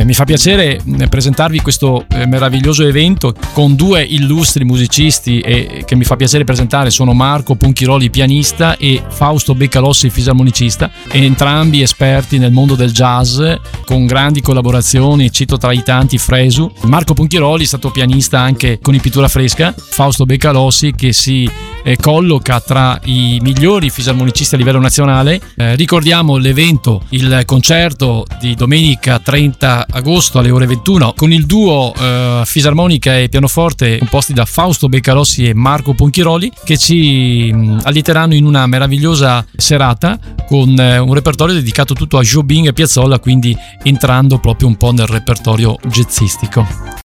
Mi fa piacere presentarvi questo meraviglioso evento con due illustri musicisti che mi fa piacere presentare. Sono Marco Ponchiroli, pianista, e Fausto Beccalossi, fisarmonicista, entrambi esperti nel mondo del jazz, con grandi collaborazioni, cito tra i tanti Fresu. Marco Ponchiroli è stato pianista anche con i Pittura Fresca, Fausto Beccalossi che si colloca tra i migliori fisarmonicisti a livello nazionale. Ricordiamo l'evento, il concerto di domenica 30 agosto alle ore 21 con il duo fisarmonica e pianoforte composti da Fausto Beccalossi e Marco Ponchiroli, che ci allieteranno in una meravigliosa serata con un repertorio dedicato tutto a Jobim e Piazzolla, quindi entrando proprio un po' nel repertorio jazzistico.